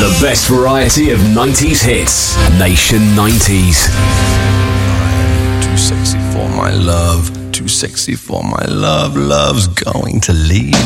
The best variety of 90s hits. Nation 90s. Too sexy for my love. Too sexy for my love. Love's going to leave.